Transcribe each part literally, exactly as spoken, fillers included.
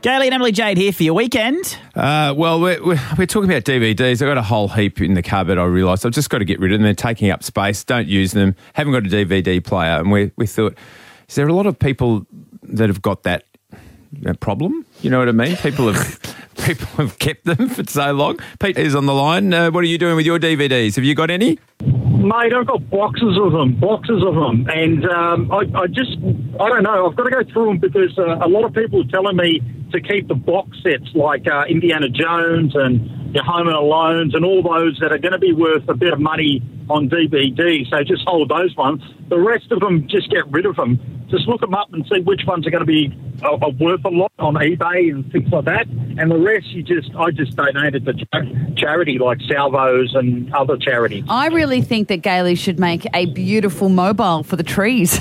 Gailey and Emily Jade here for your weekend. Uh, well, we're, we're, we're talking about D V Ds. I've got a whole heap in the cupboard, I realised. I've just got to get rid of them. They're taking up space. Don't use them. Haven't got a D V D player. And we, we thought, is there a lot of people that have got that, that problem? You know what I mean? People have people have kept them for so long. Pete is on the line. Uh, what are you doing with your D V Ds? Have you got any? Mate, I've got boxes of them, boxes of them. And um, I, I just, I don't know, I've got to go through them because uh, a lot of people are telling me to keep the box sets like uh, Indiana Jones and your Home Alones and all those that are going to be worth a bit of money on D V D. So just hold those ones. The rest of them, just get rid of them. Just look them up and see which ones are going to be uh, uh, worth a lot on eBay and things like that. And the rest, you just, I just donated to ch- charity like Salvos and other charities. I really think that Gailey should make a beautiful mobile for the trees.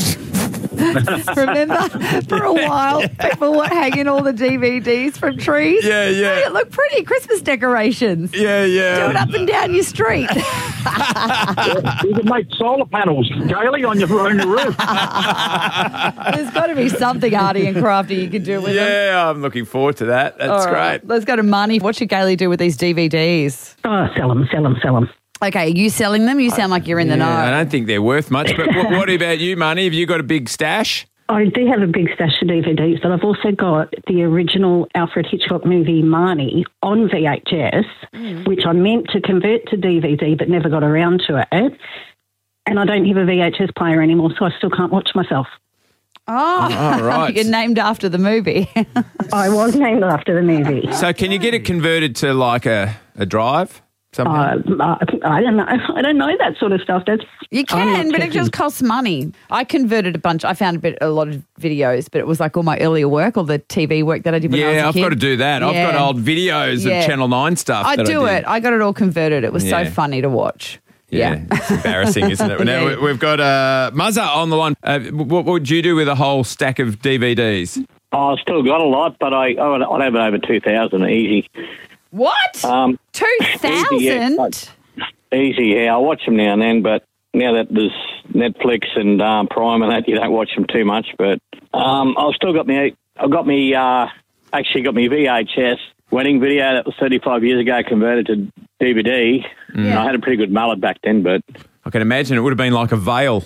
Remember, for a while, people were hanging all the D V Ds from trees. Yeah, yeah. Hey, it looked pretty. Christmas decorations. Yeah, yeah. Do it up and down your street. Yeah, you can make solar panels, Gailey, on your, on your roof. There's got to be something arty and crafty you can do with them. Yeah, I'm looking forward to that. That's All right, great. let's go to Marnie. What should Gailey do with these D V Ds? Oh, sell them, sell them, sell them. Okay, are you selling them? You sound like you're in the know. Yeah, I don't think they're worth much. But what, what about you, Marnie? Have you got a big stash? I do have a big stash of D V Ds, but I've also got the original Alfred Hitchcock movie Marnie on V H S, mm. which I meant to convert to D V D but never got around to it. And I don't have a V H S player anymore, so I still can't watch myself. Oh, oh right. You're named after the movie. I was named after the movie. So can you get it converted to like a, a drive? Uh, I don't know. I don't know that sort of stuff. That's You can, but it just costs money. I converted a bunch. I found a bit, a lot of videos, but it was like all my earlier work, all the T V work that I did when I was a Yeah, I've kid. got to do that. Yeah. I've got old videos Yeah. of Channel nine stuff. I that do I did. it. I got it all converted. It was Yeah. so funny to watch. Yeah, Yeah. it's embarrassing, isn't it? Now Yeah. we've got uh, Muzza on the line. Uh, what, what would you do with a whole stack of D V Ds? Oh, I've still got a lot, but I, I'd have it over two thousand easy. What? Um, two easy, yeah. thousand? Easy, yeah. I watch them now and then, but now that there's Netflix and um, Prime and that, you don't watch them too much. But um, I've still got me. I've got me. Uh, actually, got me V H S wedding video that was thirty-five years ago converted to D V D. Mm. And I had a pretty good mullet back then, but I can imagine it would have been like a veil.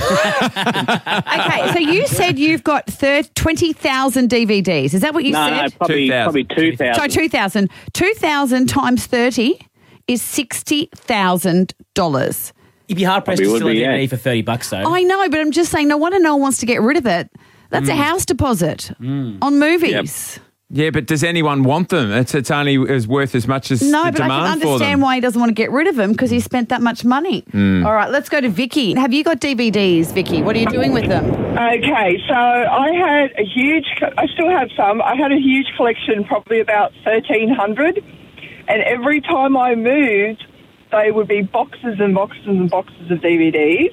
Okay, so you said you've got twenty thousand D V Ds. Is that what you no, said? no, probably two thousand. probably two thousand. Sorry, two thousand. two thousand times thirty is sixty thousand dollars. You'd be hard pressed Probably to would steal a be, D V D yeah. for thirty bucks, though. I know, but I'm just saying, no wonder no one wants to get rid of it. That's mm. a house deposit mm. on movies. Yep. Yeah, but does anyone want them? It's, it's only as worth as much as No, the but I demand can for them. understand why he doesn't want to get rid of them because he spent that much money. Mm. All right, let's go to Vicky. Have you got D V Ds, Vicky? What are you doing with them? Okay, so I had a huge, I still have some, I had a huge collection, probably about thirteen hundred, and every time I moved, they would be boxes and boxes and boxes of D V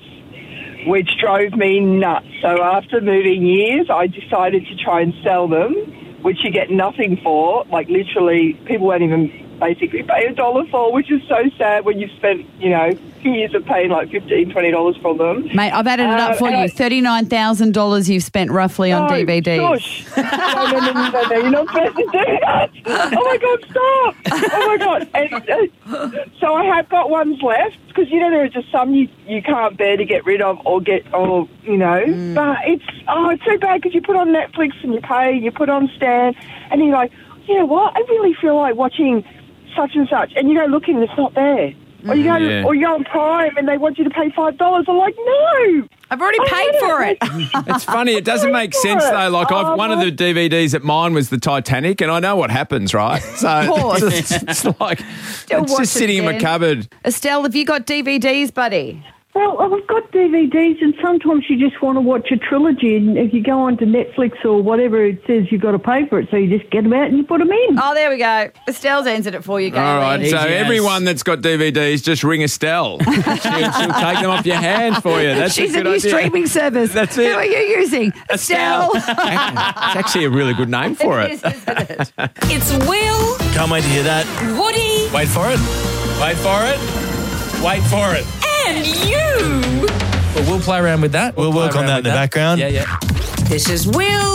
Ds, which drove me nuts. So after moving years, I decided to try and sell them, which you get nothing for. Like literally, people won't even basically pay a dollar for, which is so sad when you've spent, you know, years of paying like fifteen dollars, twenty dollars for them. Mate, I've added it up Uh, for you. I- thirty-nine thousand dollars you've spent roughly on No, D V Ds. Shush. No, no, no, no, no, no, you're not supposed to do that. Oh, my God, stop. Oh, my God. And, uh, so I have got ones left because, you know, there are just some you, you can't bear to get rid of or get, or, you know. Mm. But it's, oh, it's so bad because you put on Netflix and you pay, you put on Stan, and you're like, you know what, I really feel like watching such and such. And you go looking and it's not there. Or you go, Yeah. or you go on Prime and they want you to pay five dollars. I'm like, no. I've already I paid hate for it. it. It's funny. It doesn't make for sense it. though. Like I've, Oh, one of my- the D V Ds at mine was the Titanic, and I know what happens, right? So Of course. it's, it's like Still it's watch just it sitting in my then. cupboard. Estelle, have you got D V Ds, buddy? Well, I've got D V Ds, and sometimes you just want to watch a trilogy, and if you go onto Netflix or whatever, it says you've got to pay for it, so you just get them out and you put them in. Oh, there we go. Estelle's answered it for you, Gailey. All right. Easy So as. everyone that's got D V Ds, just ring Estelle. she'll, she'll take them off your hand for you. That's She's a a good new idea. streaming service. That's Who it. are you using? Estelle. It's actually a really good name for It it. is, isn't it? It's Will, Can't wait to hear that. Woody, Wait for it. Wait for it. Wait for it. and you. Well, we'll play around with that. We'll, We'll play work on around that in with the background. Yeah, yeah. This is Will,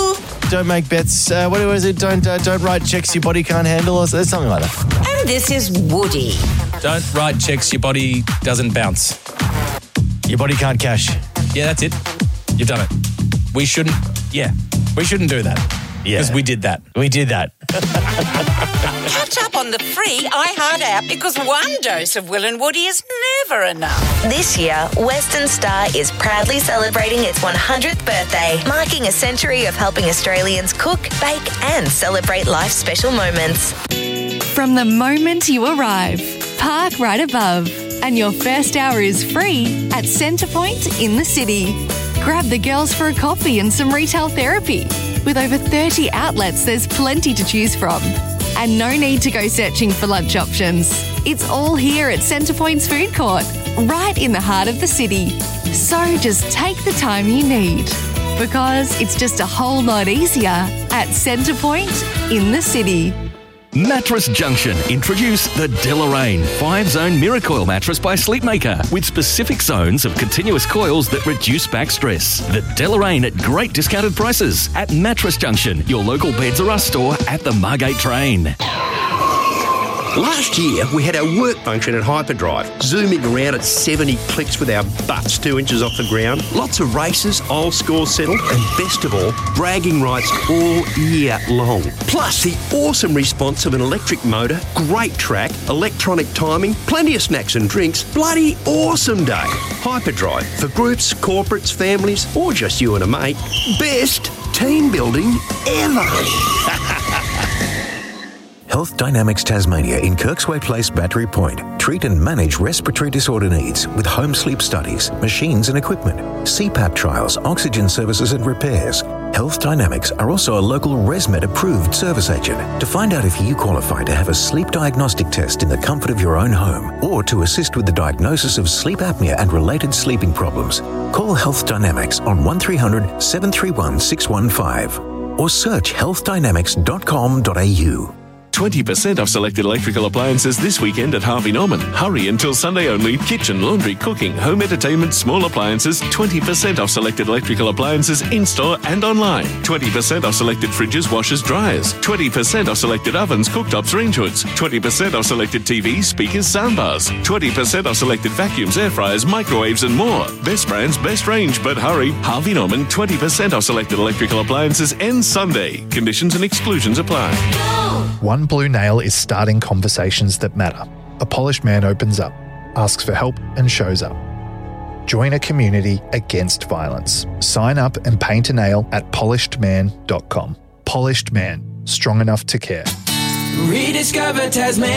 don't make bets. Uh, what was it? Don't uh, don't write checks your body can't handle or something like that. And this is Woody. Don't write checks your body doesn't bounce. Your body can't cash. Yeah, that's it. You've done it. We shouldn't, yeah, we shouldn't do that. Yeah. Because we did that. We did that. Catch up on the free iHeart app because one dose of Will and Woody is never enough. This year, Western Star is proudly celebrating its one hundredth birthday, marking a century of helping Australians cook, bake and celebrate life's special moments. From the moment you arrive, park right above, and your first hour is free at Centrepoint in the city. Grab the girls for a coffee and some retail therapy. With over thirty outlets, there's plenty to choose from. And no need to go searching for lunch options. It's all here at Centrepoint's food court, right in the heart of the city. So just take the time you need, because it's just a whole lot easier at Centrepoint in the city. Mattress Junction introduce the Deloraine five-zone Miracoil mattress by Sleepmaker with specific zones of continuous coils that reduce back stress. The Deloraine at great discounted prices at Mattress Junction, your local Beds R Us store at the Margate train. Last year, we had our work function at Hyperdrive, zooming around at seventy clicks with our butts two inches off the ground. Lots of races, old scores settled, and best of all, bragging rights all year long. Plus, the awesome response of an electric motor, great track, electronic timing, plenty of snacks and drinks. Bloody awesome day. Hyperdrive, for groups, corporates, families, or just you and a mate. Best team building ever. Health Dynamics Tasmania in Kirksway Place, Battery Point. Treat and manage respiratory disorder needs with home sleep studies, machines and equipment, C PAP trials, oxygen services and repairs. Health Dynamics are also a local ResMed approved service agent. To find out if you qualify to have a sleep diagnostic test in the comfort of your own home or to assist with the diagnosis of sleep apnea and related sleeping problems, call Health Dynamics on one three hundred, seven three one, six one five or search health dynamics dot com dot a u. twenty percent off selected electrical appliances this weekend at Harvey Norman. Hurry until Sunday only. Kitchen, laundry, cooking, home entertainment, small appliances. twenty percent off selected electrical appliances in-store and online. twenty percent off selected fridges, washers, dryers. twenty percent off selected ovens, cooktops, range hoods. twenty percent off selected T Vs, speakers, soundbars. twenty percent off selected vacuums, air fryers, microwaves and more. Best brands, best range, but hurry. Harvey Norman, twenty percent off selected electrical appliances ends Sunday. Conditions and exclusions apply. One Blue Nail is starting conversations that matter. A polished man opens up, asks for help and shows up. Join a community against violence. Sign up and paint a nail at polished man dot com. Polished Man, strong enough to care. Rediscover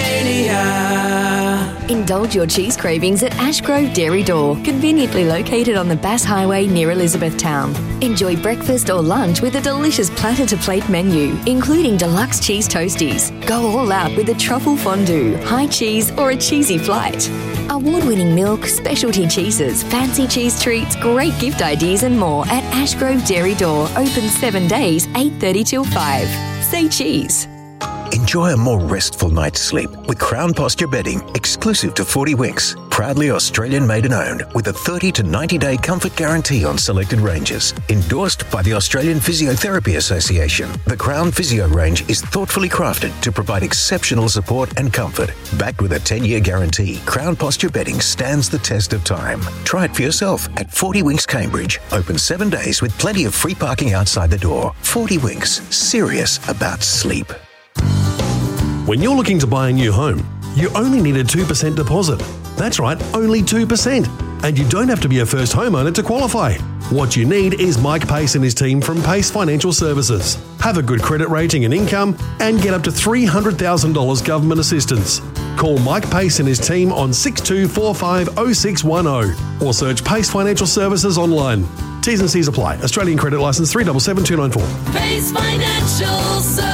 Tasmania. Indulge your cheese cravings at Ashgrove Dairy Door, conveniently located on the Bass Highway near Elizabethtown. Enjoy breakfast or lunch with a delicious platter-to-plate menu, including deluxe cheese toasties. Go all out with a truffle fondue, high cheese or a cheesy flight. Award-winning milk, specialty cheeses, fancy cheese treats, great gift ideas and more at Ashgrove Dairy Door, open seven days, eight thirty till five. Say cheese. Enjoy a more restful night's sleep with Crown Posture Bedding, exclusive to forty Winks. Proudly Australian made and owned with a thirty to ninety day comfort guarantee on selected ranges. Endorsed by the Australian Physiotherapy Association, the Crown Physio range is thoughtfully crafted to provide exceptional support and comfort. Backed with a ten year guarantee, Crown Posture Bedding stands the test of time. Try it for yourself at forty Winks Cambridge. Open seven days with plenty of free parking outside the door. forty Winks, serious about sleep. When you're looking to buy a new home, you only need a two percent deposit. That's right, only two percent. And you don't have to be a first homeowner to qualify. What you need is Mike Pace and his team from Pace Financial Services. Have a good credit rating and income and get up to three hundred thousand dollars government assistance. Call Mike Pace and his team on six two four five oh six one oh or search Pace Financial Services online. T's and C's apply. Australian credit licence three seven seven two nine four. Pace Financial Services.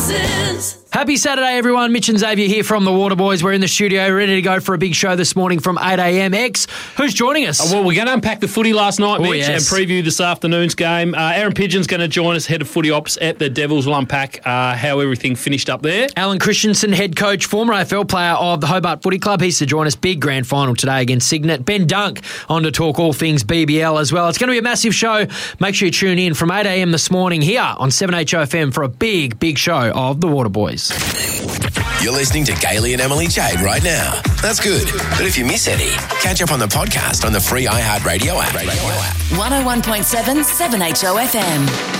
prices. Happy Saturday, everyone. Mitch and Xavier here from the Waterboys. We're in the studio, ready to go for a big show this morning from eight a.m. X. Who's joining us? Oh, well, we're going to unpack the footy last night, Oh, Mitch, yes. and preview this afternoon's game. Uh, Aaron Pidgeon's going to join us, head of footy ops at the Devils. We'll unpack uh, how everything finished up there. Alan Christensen, head coach, former A F L player of the Hobart Footy Club. He's to join us. Big grand final today against Signet. Ben Dunk on to talk all things B B L as well. It's going to be a massive show. Make sure you tune in from eight a.m. this morning here on seven H O F M for a big, big show of the Waterboys. You're listening to Gailey and Emily Jade right now. That's good. But if you miss any, catch up on the podcast on the free iHeartRadio app. one oh one point seven, seven H O F M.